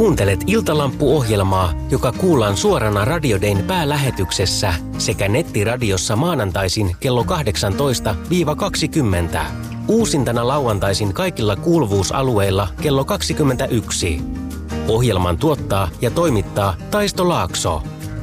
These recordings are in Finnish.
Kuuntelet Iltalamppu-ohjelmaa, joka kuullaan suorana Radio Dayn päälähetyksessä sekä nettiradiossa maanantaisin kello 18-20. Uusintana lauantaisin kaikilla kuuluvuusalueilla kello 21. Ohjelman tuottaa ja toimittaa Taisto Laakso.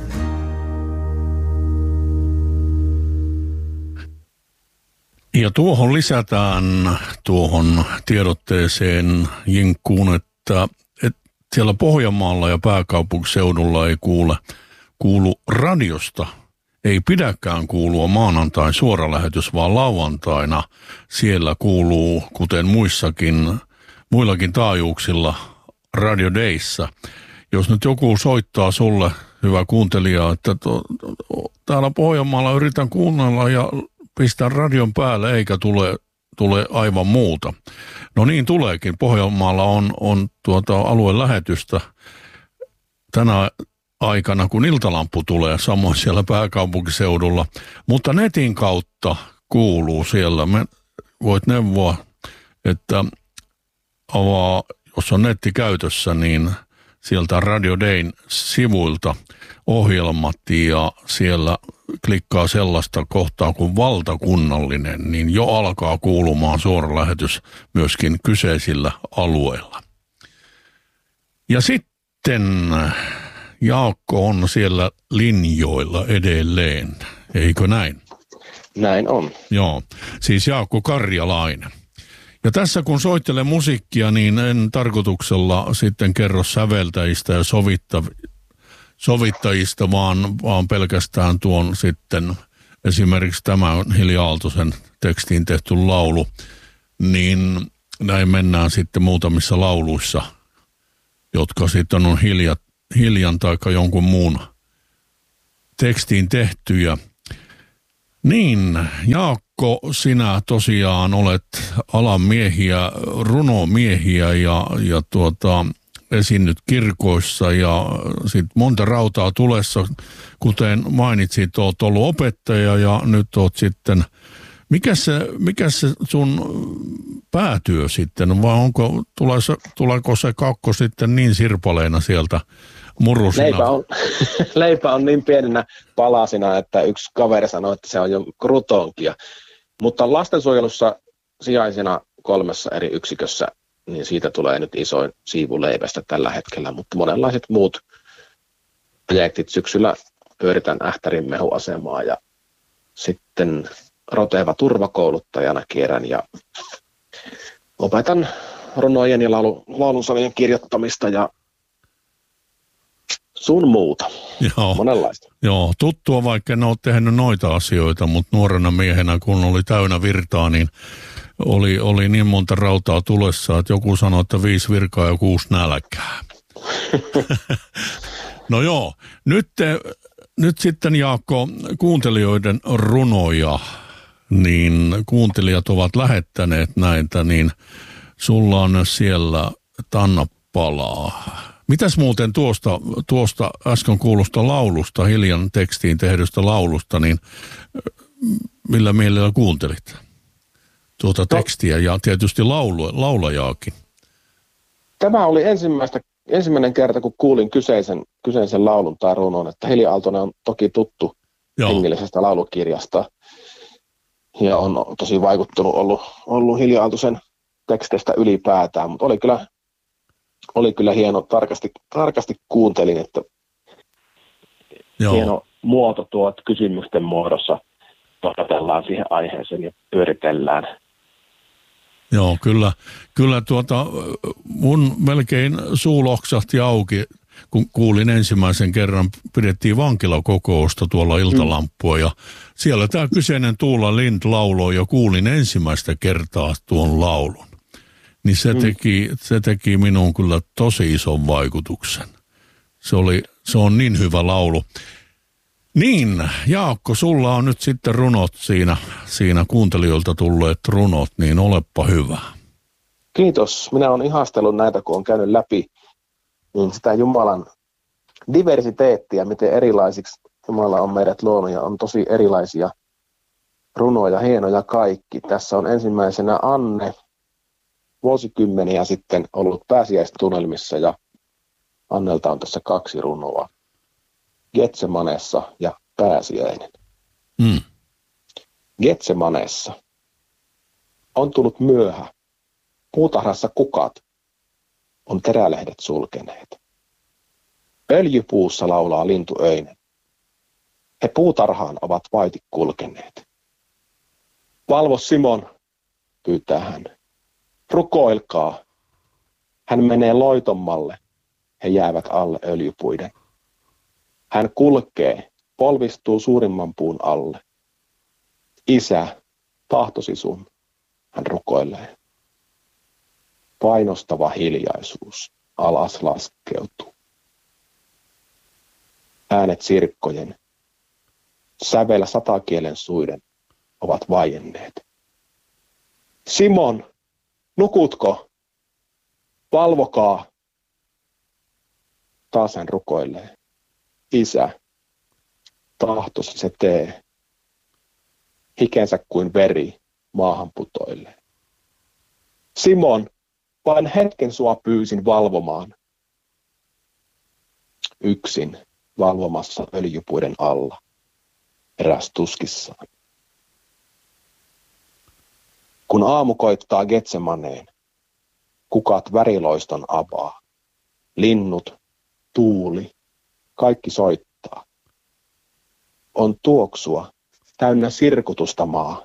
Ja tuohon lisätään tuohon tiedotteeseen jinkkuun, että siellä Pohjanmaalla ja pääkaupunkiseudulla ei kuulu radiosta. Ei pidäkään kuulua maanantain suoralähetys, vaan lauantaina siellä kuuluu, kuten muillakin taajuuksilla, Radio Dayssä. Jos nyt joku soittaa sulle, hyvä kuuntelija, että täällä Pohjanmaalla yritän kuunnella ja pistää radion päälle eikä tule aivan muuta. No niin tuleekin. Pohjanmaalla on aluelähetystä tänä aikana, kun Iltalamppu tulee, samoin siellä pääkaupunkiseudulla. Mutta netin kautta kuuluu siellä. Voit neuvoa, että avaa, jos on netti käytössä, niin sieltä Radio Dayn sivuilta ohjelmat ja siellä klikkaa sellaista kohtaa kuin valtakunnallinen, niin jo alkaa kuulumaan suora lähetys myöskin kyseisillä alueilla. Ja sitten Jaakko on siellä linjoilla edelleen, eikö näin? Näin on. Joo, siis Jaakko Karjalainen. Ja tässä kun soittelen musiikkia, niin en tarkoituksella sitten kerro säveltäjistä ja sovittajista, vaan pelkästään tuon sitten esimerkiksi tämä Hili Aaltosen tekstiin tehty laulu, niin näin mennään sitten muutamissa lauluissa, jotka sitten on hiljan tai jonkun muun tekstiin tehtyjä. Niin, Jaakko, sinä tosiaan olet alan miehiä, runomiehiä ja esiinnyt kirkoissa ja sitten monta rautaa tulessa, kuten mainitsit, olet ollut opettaja ja nyt olet sitten, mikä se sun päätyö sitten, vai tuleeko se kakko sitten niin sirpaleena sieltä murusina? Leipä on niin pienenä palasina, että yksi kaveri sanoi, että se on jo krutonkia. Mutta lastensuojelussa sijaisena 3 eri yksikössä, niin siitä tulee nyt isoin siivu leipästä tällä hetkellä, mutta monenlaiset muut projektit syksyllä pyöritän Ähtärin mehuasemaa ja sitten Roteva turvakouluttajana kierrän ja opetan runojen ja laulunsalien kirjoittamista ja sun muuta. Joo, monenlaista. Joo, tuttua vaikka en ole tehnyt noita asioita, mutta nuorena miehenä kun oli täynnä virtaa, niin oli niin monta rautaa tulessa, että joku sanoi, että 5 virkaa ja 6 nälkää. No joo, nyt sitten Jaakko, kuuntelijoiden runoja, niin kuuntelijat ovat lähettäneet näitä, niin sulla on siellä Tanna palaa. Mitäs muuten tuosta äsken kuulusta laulusta, Hiljan tekstiin tehdystä laulusta, niin millä mielellä kuuntelit tuota tekstiä ja tietysti laulajaakin? Tämä oli ensimmäinen kerta, kun kuulin kyseisen laulun tai runon, että Hili Aaltonen on toki tuttu hengellisestä laulukirjasta ja on tosi vaikuttunut ollut Hili Aaltosen teksteistä ylipäätään, mutta oli kyllä hieno, tarkasti kuuntelin, että hieno muoto tuo kysymysten muodossa tohkatellaan siihen aiheeseen ja pyöritellään. Joo, kyllä mun melkein suu loksahti auki, kun kuulin ensimmäisen kerran, pidettiin vankilakokousta tuolla Iltalamppua ja siellä tämä kyseinen Tuula Lind lauloi ja kuulin ensimmäistä kertaa tuon laulun. Niin se teki minuun kyllä tosi ison vaikutuksen. Se on niin hyvä laulu. Niin, Jaakko, sulla on nyt sitten runot siinä kuuntelijoilta tulleet runot, niin olepa hyvä. Kiitos. Minä olen ihastellut näitä, kun olen käynyt läpi niin sitä Jumalan diversiteettiä, miten erilaisiksi Jumala on meidät luonut ja on tosi erilaisia runoja, hienoja kaikki. Tässä on ensimmäisenä Anne, vuosikymmeniä sitten ollut pääsiäistunnelmissa ja Annelta on tässä 2 runoa. Getsemanessa ja Pääsiäinen. Getsemanessa. On tullut myöhä. Puutarhassa kukat on terälehdet sulkeneet. Öljypuussa laulaa lintu öinen. He puutarhaan ovat vaitit kulkeneet. Valvo Simon, pyytää hän. Rukoilkaa. Hän menee loitommalle. He jäävät alle öljypuiden. Hän kulkee, polvistuu suurimman puun alle. Isä, tahtosi sun, hän rukoilee. Painostava hiljaisuus alas laskeutuu. Äänet sirkkojen, sävel satakielen suiden ovat vaienneet. Simon, nukutko? Valvokaa. Taas hän rukoilee. Isä, tahtosi se tee. Hikensä kuin veri maahan putoilee. Simon, vain hetken sua pyysin valvomaan. Yksin valvomassa öljypuiden alla, eräs tuskissaan. Kun aamu koittaa Getsemaneen, kukat väriloiston avaa. Linnut, tuuli, kaikki soittaa. On tuoksua, täynnä sirkutusta maa.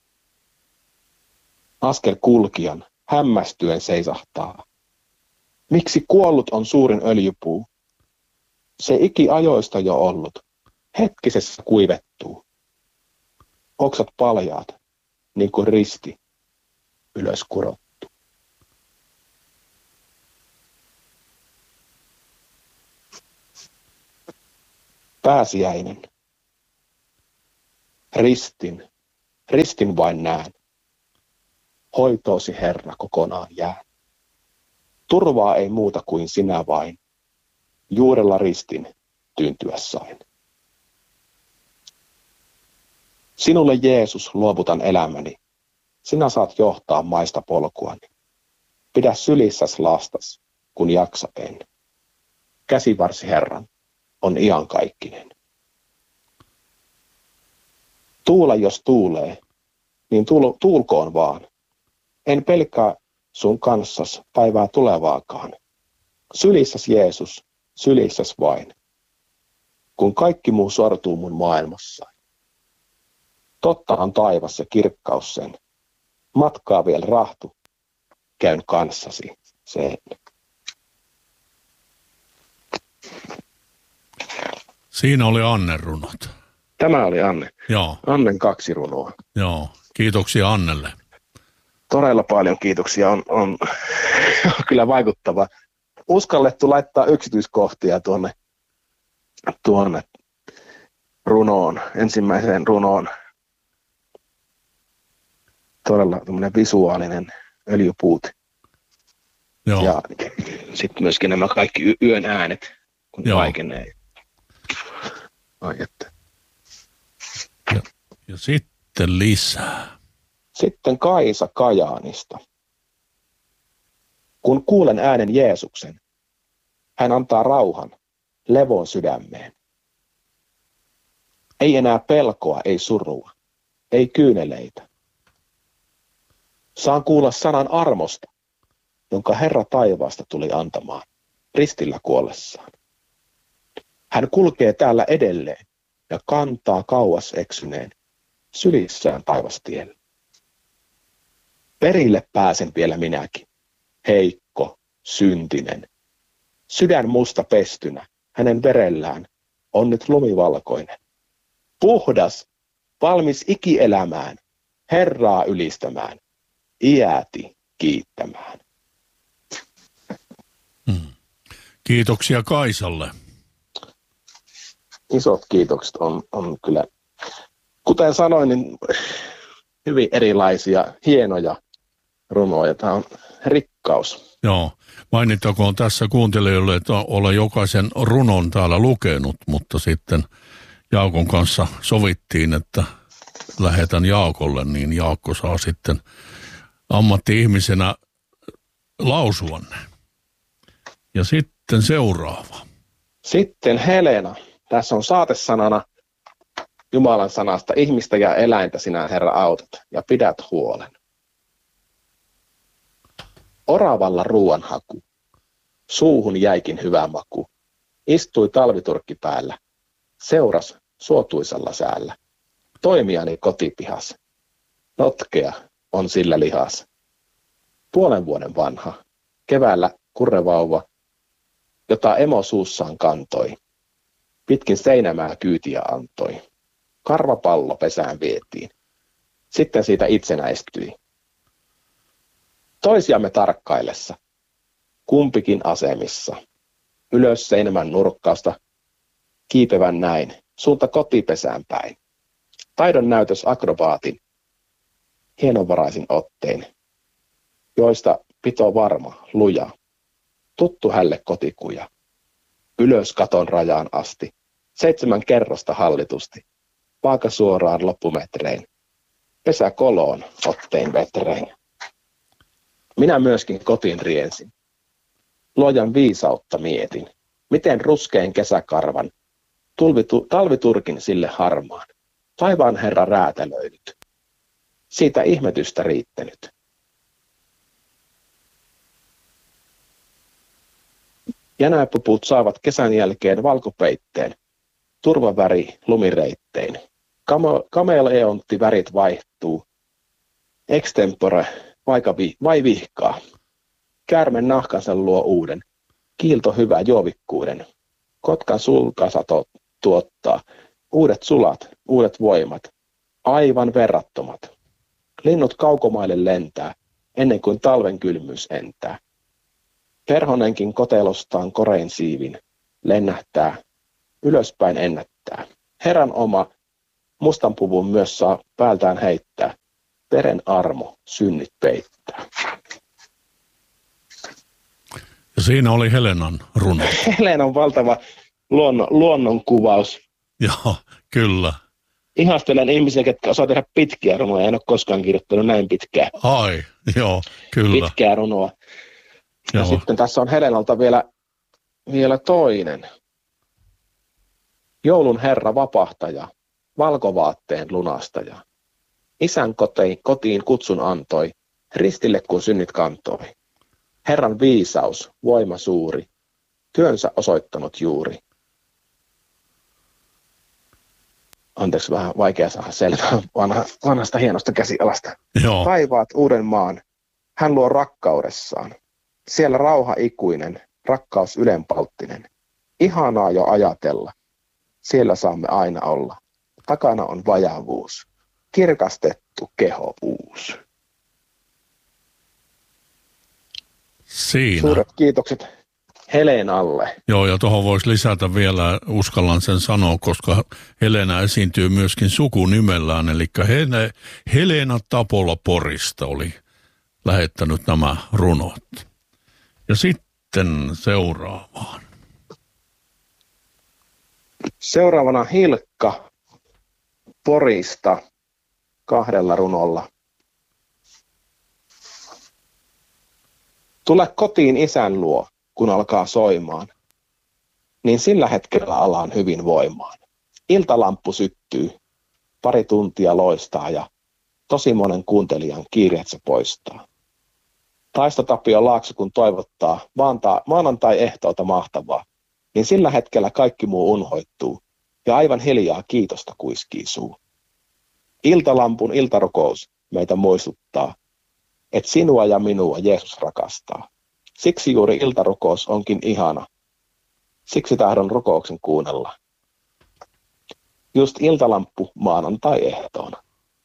Askel kulkijan hämmästyen seisahtaa. Miksi kuollut on suurin öljypuu? Se ikiajoista jo ollut, hetkisessä kuivettuu. Oksat paljaat, niin kuin risti, ylös kurottu. Pääsiäinen. Ristin vain näen. Hoitoosi Herra kokonaan jää. Turvaa ei muuta kuin sinä vain. Juurella ristin tyyntyä sain. Sinulle Jeesus luovutan elämäni. Sinä saat johtaa maista polkuani. Pidä sylissäs lastas, kun jaksa en. Käsivarsi Herran on iankaikkinen. Tuule jos tuulee, niin tuulkoon vaan. En pelkää sun kanssas päivää tulevaakaan. Sylissäs Jeesus, sylissäs vain. Kun kaikki muu sortuu mun maailmassa. Tottahan taivas ja kirkkaus sen. Matkaa vielä rahtu, käyn kanssasi sen. Siinä oli Annen runot. Tämä oli Anne. Joo. Annen 2 runoa. Joo. Kiitoksia Annelle. Todella paljon kiitoksia. On kyllä vaikuttava. Uskallettu laittaa yksityiskohtia tuonne runoon, ensimmäiseen runoon. Todella tämmöinen visuaalinen öljypuut. Joo. Ja sitten myöskin nämä kaikki yön äänet, kun vaikenee. Ai että. Ja sitten lisää. Sitten Kaisa Kajaanista. Kun kuulen äänen Jeesuksen, hän antaa rauhan, levon sydämeen. Ei enää pelkoa, ei surua, ei kyyneleitä. Saan kuulla sanan armosta, jonka Herra taivaasta tuli antamaan ristillä kuollessaan. Hän kulkee täällä edelleen ja kantaa kauas eksyneen sylissään taivastielle. Perille pääsen vielä minäkin, heikko, syntinen. Sydän musta pestynä, hänen verellään on nyt lumivalkoinen. Puhdas, valmis ikielämään, Herraa ylistämään, iäti kiittämään. Kiitoksia Kaisalle. Isot kiitokset on kyllä, kuten sanoin, niin hyvin erilaisia, hienoja runoja. Tämä on rikkaus. Joo. Mainittakoon tässä kuuntelijoille, että olen jokaisen runon täällä lukenut, mutta sitten Jaakon kanssa sovittiin, että lähetän Jaakolle, niin Jaakko saa sitten ammatti-ihmisenä lausua ne. Ja sitten seuraava. Sitten Helena. Tässä on saatesanana Jumalan sanasta: ihmistä ja eläintä sinä, Herra, autat ja pidät huolen. Oravalla ruoanhaku. Suuhun jäikin hyvä maku. Istui talviturkki päällä. Seuras suotuisalla säällä. Toimijani kotipihas. Notkea on sillä lihas. 5 vuoden vanha. Keväällä kurrevauva, jota emo suussaan kantoi. Pitkin seinämää kyytiä antoi. Karvapallo pesään vietiin. Sitten siitä itsenäistyi. Toisiamme tarkkaillessa. Kumpikin asemissa. Ylös seinämän nurkkausta. Kiipevän näin. Suunta kotipesään päin. Taidon näytös akrobaatin. Hienovaraisin ottein. Joista pito varma, luja. Tuttu hälle kotikuja. Ylös katon rajaan asti. 7 kerrosta hallitusti. Vaaka suoraan loppumetrein. Pesä koloon ottein vetrein. Minä myöskin kotiin riensin. Luojan viisautta mietin. Miten ruskein kesäkarvan. Talviturkin sille harmaan. Taivaan Herra räätälöinyt. Siitä ihmetystä riittänyt. Jänäpuput saavat kesän jälkeen valkopeitteen. Turvaväri lumireittein. Kameleontti värit vaihtuu. Extempore vai vihkaa. Käärmen nahkansa luo uuden. Kiilto hyvä juovikkuuden. Kotkan sulkasato tuottaa. Uudet sulat, uudet voimat. Aivan verrattomat. Linnut kaukomaille lentää, ennen kuin talven kylmyys entää. Perhonenkin kotelostaan korein siivin lennähtää, ylöspäin ennättää. Herran oma mustan puvun myös saa päältään heittää. Veren armo synnit peittää. Ja siinä oli Helenan runo. Helenan valtava luonnonkuvaus. Joo, kyllä. Ihastelen ihmisiä, jotka osaa tehdä pitkiä runoja. En ole koskaan kirjoittanut näin pitkää. Ai, joo, kyllä. Pitkää runoa. Ja Joo. sitten tässä on Helenalta vielä toinen. Joulun Herra vapahtaja, valkovaatteen lunastaja. Isän kotiin kutsun antoi, ristille kun synnit kantoi. Herran viisaus, voima suuri, työnsä osoittanut juuri. Anteeksi, vähän vaikea saada selvää vanhasta hienosta käsialasta. Joo. Taivaat uuden maan, hän luo rakkaudessaan. Siellä rauha ikuinen, rakkaus ylenpalttinen. Ihanaa jo ajatella, siellä saamme aina olla. Takana on vajavuus, kirkastettu keho uusi. Siinä. Suuret kiitokset Helenalle. Joo, ja tuohon voisi lisätä vielä, uskallan sen sanoa, koska Helena esiintyy myöskin sukunimellään, eli Helena Tapola Porista oli lähettänyt nämä runot. Ja sitten seuraavaan. Seuraavana Hilkka Porista 2 runolla. Tule kotiin isän luo, kun alkaa soimaan, niin sillä hetkellä alaan hyvin voimaan. Iltalamppu syttyy, 2 tuntia loistaa ja tosi monen kuuntelijan kiireet se poistaa. Taisto Tapio Laakso kun toivottaa maanantai-ehtoota mahtavaa, niin sillä hetkellä kaikki muu unhoittuu ja aivan hiljaa kiitosta kuiskii suu. Iltalampun iltarukous meitä muistuttaa, että sinua ja minua Jeesus rakastaa. Siksi juuri iltarukous onkin ihana. Siksi tahdon rukouksen kuunnella. Just iltalamppu maanantai-ehtoona.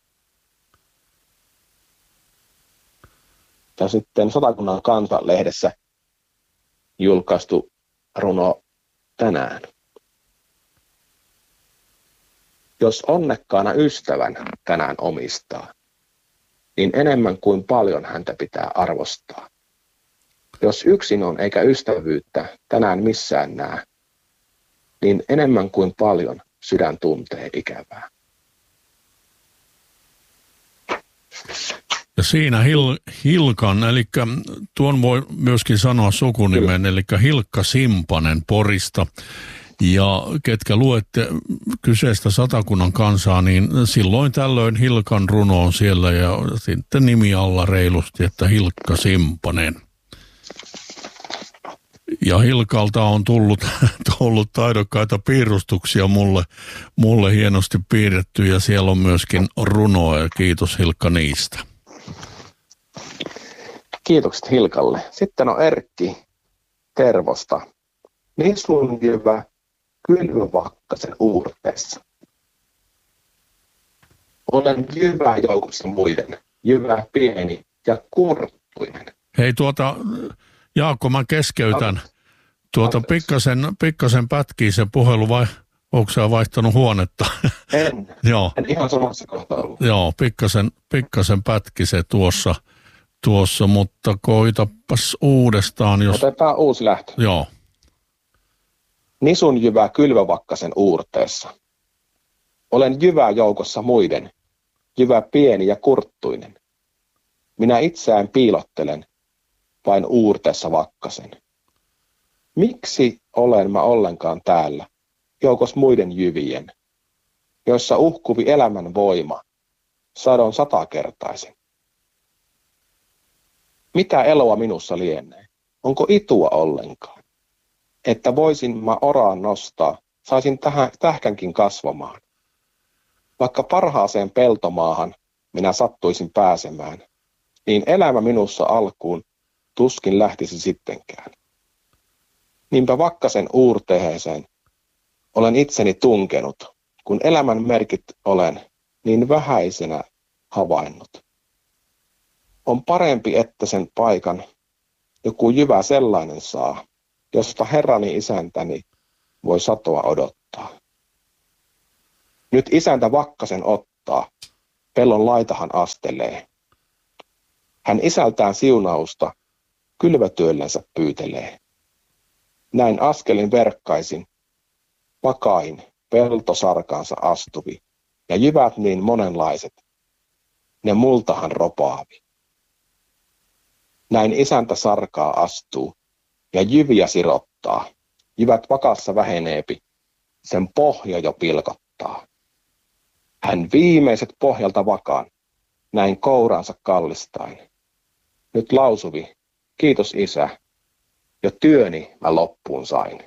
Ja sitten Satakunnan Kansa-lehdessä julkaistu runo tänään. Jos onnekkaana ystävän tänään omistaa, niin enemmän kuin paljon häntä pitää arvostaa. Jos yksin on eikä ystävyyttä tänään missään näe, niin enemmän kuin paljon sydän tuntee ikävää. Ja siinä Hilkan, eli tuon voi myöskin sanoa sukunimen, eli Hilkka Simpanen Porista. Ja ketkä luette kyseistä Satakunnan kansaa, niin silloin tällöin Hilkan runo on siellä ja sitten nimi alla reilusti, että Hilkka Simpanen. Ja Hilkalta on tullut taidokkaita piirustuksia mulle hienosti piirretty ja siellä on myöskin runoa ja kiitos Hilkka niistä. Kiitokset Hilkalle. Sitten on Erkki Tervosta. Nisun jyvä kylvövakkasen uurteessa. Olen jyvä joukossa muiden, jyvä pieni ja kurttuinen. Hei Jaakko, mä keskeytän. Pikkasen pätkii se puhelu vai onko sä vaihtanut huonetta? En. Joo. En ihan samassa kohtaa ollut. Joo, pikkasen pätki se tuossa, mutta koitapas uudestaan. Otetaan uusi lähtö. Joo. Nisun jyvä kylvävakkasen uurteessa. Olen jyvä joukossa muiden, jyvä pieni ja kurttuinen. Minä itseään piilottelen, vain uurteessa vakkasen. Miksi olen mä ollenkaan täällä, joukos muiden jyvien, joissa uhkuvi elämän voima, sadon 100-kertaisin? Mitä eloa minussa lienee? Onko itua ollenkaan? Että voisin mä oraan nostaa, saisin tähkänkin kasvamaan. Vaikka parhaaseen peltomaahan minä sattuisin pääsemään, niin elämä minussa alkuun tuskin lähtisi sittenkään. Niinpä vakkasen uurteheeseen olen itseni tunkenut, kun elämän merkit olen niin vähäisenä havainnut. On parempi, että sen paikan joku jyvä sellainen saa, josta herrani isäntäni voi satoa odottaa. Nyt isäntä vakkasen ottaa, pellon laitahan astelee. Hän isältään siunausta kylvötyöllensä pyytelee. Näin askelin verkkaisin, vakain peltosarkaansa astuvi, ja jyvät niin monenlaiset, ne multahan ropaavi. Näin isäntä sarkaa astuu, ja jyviä sirottaa, jyvät vakassa väheneepi, sen pohja jo pilkottaa. Hän viimeiset pohjalta vakaan, näin kouransa kallistain. Nyt lausuvi, kiitos isä, jo työni mä loppuun sain.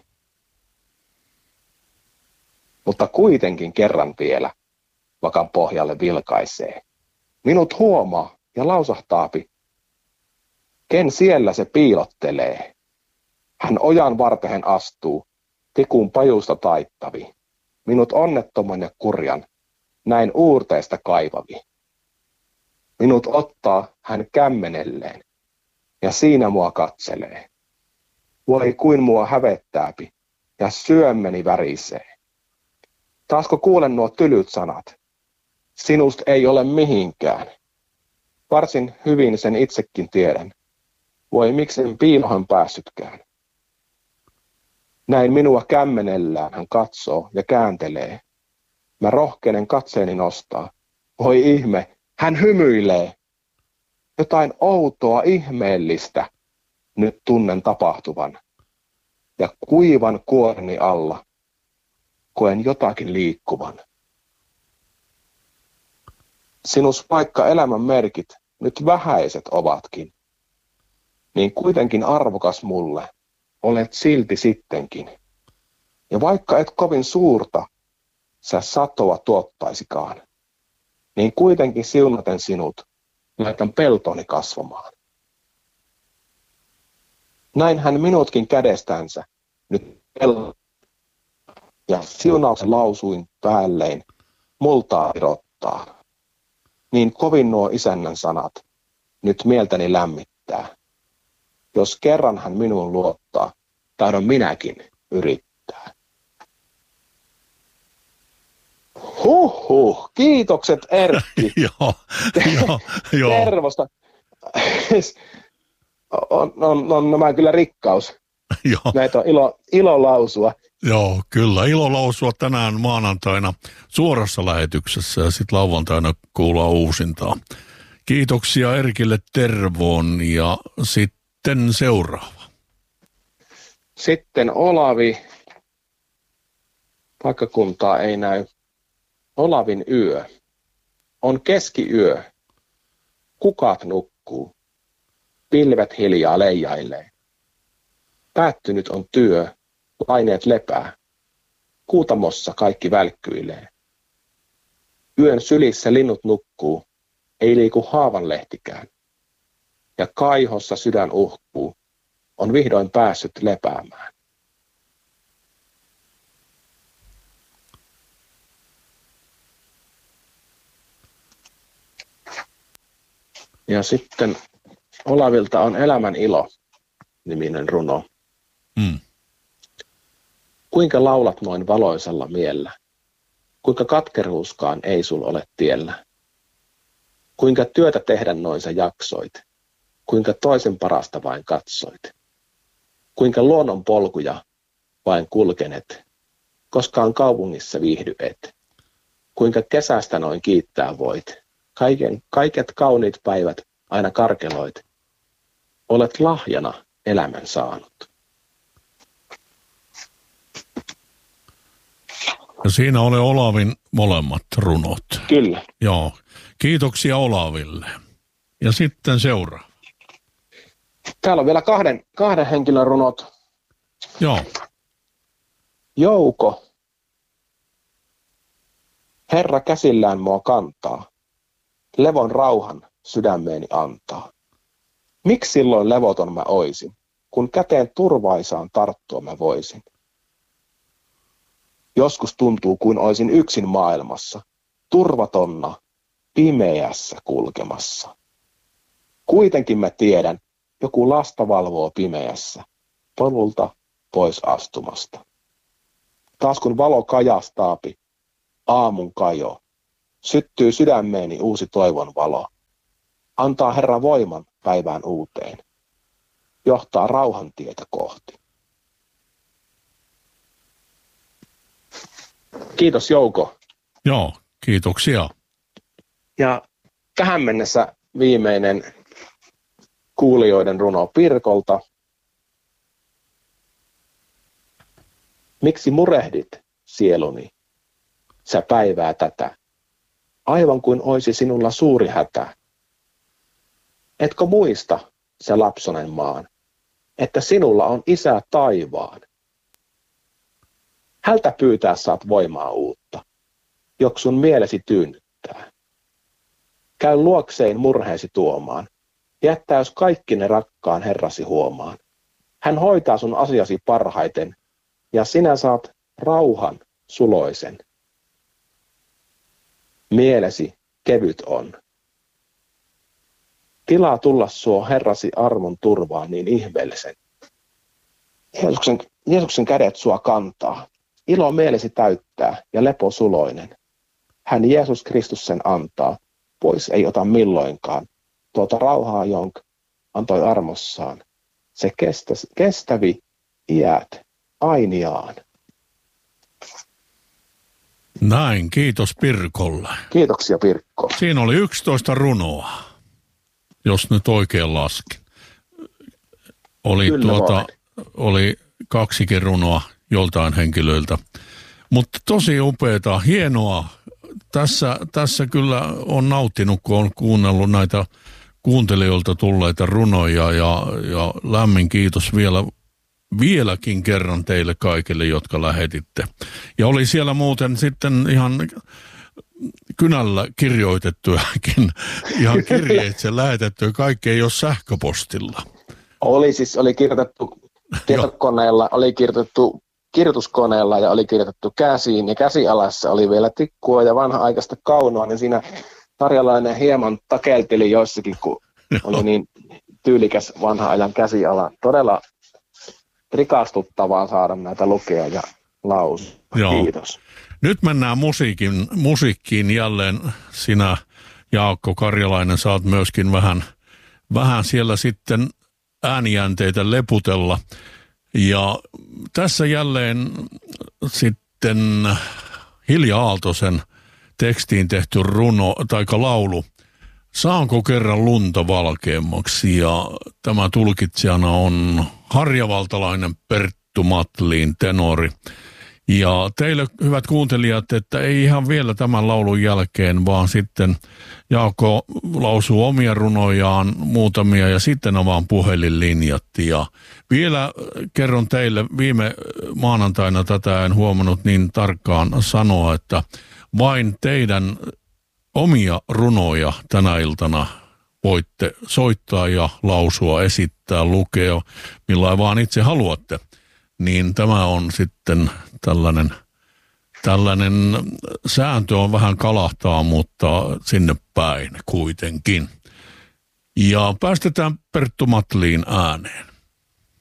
Mutta kuitenkin kerran vielä vakan pohjalle vilkaisee. Minut huomaa ja lausahtaapi, ken siellä se piilottelee. Hän ojan varpehen astuu, tikun pajusta taittavi. Minut onnettoman ja kurjan, näin uurteesta kaivavi. Minut ottaa hän kämmenelleen, ja siinä mua katselee. Voi kuin mua hävettääpi, ja syömmeni värisee. Taasko kuulen nuo tylyt sanat? Sinust ei ole mihinkään. Varsin hyvin sen itsekin tiedän. Voi miksen piilohan päässytkään. Näin minua kämmenellään hän katsoo ja kääntelee. Mä rohkenen katseeni nostaa. Voi ihme, hän hymyilee. Jotain outoa ihmeellistä nyt tunnen tapahtuvan. Ja kuivan kuorni alla koen jotakin liikkuvan. Sinus vaikka elämän merkit nyt vähäiset ovatkin, niin kuitenkin arvokas mulle olet silti sittenkin. Ja vaikka et kovin suurta sä satoa tuottaisikaan, niin kuitenkin siunaten sinut laitan peltoni kasvamaan. Näin hän minutkin kädestänsä nyt ja siunauksen lausuin päälleen multaa irottaa. Niin kovin nuo isännän sanat nyt mieltäni lämmittää. Jos kerran hän minuun luottaa, tahdon minäkin yrittää. Kiitokset Erkki. Joo. Tervosta. On nämä kyllä rikkaus. Joo. Näitä on ilo lausua. Joo, kyllä. Ilo lausua tänään maanantaina suorassa lähetyksessä ja sitten lauantaina kuullaan uusintaa. Kiitoksia Erkille Tervoon ja sitten seuraava. Sitten Olavi. Paikkakuntaa ei näy. Olavin yö. On keskiyö. Kukat nukkuu. Pilvet hiljaa leijailee. Päättynyt on työ. Laineet lepää. Kuutamossa kaikki välkkyilee. Yön sylissä linnut nukkuu. Ei liiku haavanlehtikään. Ja kaihossa sydän uhkuu. On vihdoin päässyt lepäämään. Ja sitten Olavilta on Elämän ilo -niminen runo. Kuinka laulat noin valoisella miellä? Kuinka katkeruuskaan ei sul ole tiellä? Kuinka työtä tehdä noin sä jaksoit? Kuinka toisen parasta vain katsoit? Kuinka luonnon polkuja vain kulkenet? Koskaan kaupungissa viihdy et? Kuinka kesästä noin kiittää voit? Kaiket kauniit päivät aina karkeloit. Olet lahjana elämän saanut. Ja siinä oli Olavin molemmat runot. Kyllä. Joo. Kiitoksia Olaville. Ja sitten seuraava. Täällä on vielä kahden henkilön runot. Joo. Jouko. Herra käsillään mua kantaa. Levon rauhan sydämeeni antaa. Miksi silloin levoton mä oisin, kun käteen turvaisaan tarttua mä voisin? Joskus tuntuu, kuin oisin yksin maailmassa, turvatonna, pimeässä kulkemassa. Kuitenkin mä tiedän, joku lasta valvoo pimeässä, polulta pois astumasta. Taas kun valo kajastaapi, aamun kajo, syttyy sydämeeni uusi toivon valo. Antaa Herra voiman päivään uuteen. Johtaa rauhan tietä kohti. Kiitos Jouko. Joo, kiitoksia. Ja tähän mennessä viimeinen kuulijoiden runo Pirkolta. Miksi murehdit, sieluni, sä päivää tätä, aivan kuin oisi sinulla suuri hätä? Etkö muista, sä lapsonen maan, että sinulla on isä taivaan? Hältä pyytää saat voimaa uutta, joksun mielesi tyynnyttää. Käy luokseen murheesi tuomaan, jättäys kaikki ne rakkaan Herrasi huomaan. Hän hoitaa sun asiasi parhaiten, ja sinä saat rauhan suloisen. Mielesi kevyt on. Tilaa tulla suo Herrasi armon turvaan niin ihmeellisen. Jeesuksen kädet sua kantaa. Ilo mielesi täyttää ja lepo suloinen. Hän Jeesus Kristus sen antaa. Pois ei ota milloinkaan. Tuota rauhaa, jonka antoi armossaan. Se kestävi iät ainiaan. Näin, kiitos Pirkolle. Kiitoksia Pirkko. Siinä oli 11 runoa, jos nyt oikein laskin. Oli 2 runoa joltain henkilöiltä. Mutta tosi upeata, hienoa. Tässä kyllä on nauttinut, kun on kuunnellut näitä kuuntelijoilta tulleita runoja ja lämmin kiitos vieläkin kerran teille kaikille, jotka lähetitte. Ja oli siellä muuten sitten ihan kynällä kirjoitettujakin, ihan kirjeitse lähetettyä, kaikki ei ole sähköpostilla. Oli kirjoitettu tietokoneella, oli kirjoitettu kirjoituskoneella ja oli kirjoitettu käsiin ja käsialassa oli vielä tikkua ja vanha-aikaista kaunoa, niin siinä Tarjalainen hieman takelteli joissakin, kun oli niin tyylikäs vanha-ajan käsiala. Todella rikastuttavaa saada näitä lukea ja lausua. Kiitos. Nyt mennään musiikkiin jälleen. Sinä, Jaakko Karjalainen, saat myöskin vähän siellä sitten äänijänteitä leputella. Ja tässä jälleen sitten Hilja Aaltosen tekstiin tehty runo tai laulu Saanko kerran lunta valkeammaksi? Ja tämä tulkitsijana on harjavaltalainen Perttu Matlin, tenori. Ja teille, hyvät kuuntelijat, että ei ihan vielä tämän laulun jälkeen, vaan sitten Jaakko lausuu omia runojaan muutamia ja sitten avaan puhelinlinjat. Ja vielä kerron teille, viime maanantaina tätä en huomannut niin tarkkaan sanoa, että vain teidän omia runoja tänä iltana voitte soittaa ja lausua, esittää, lukea, millain vaan itse haluatte. Niin tämä on sitten tällainen sääntö on vähän kalahtaa, mutta sinne päin kuitenkin. Ja päästetään Perttu Matliin ääneen.